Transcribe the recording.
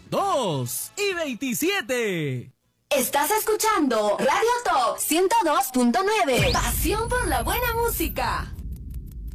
2 y 27. Estás escuchando Radio Top 102.9. Pasión por la buena música.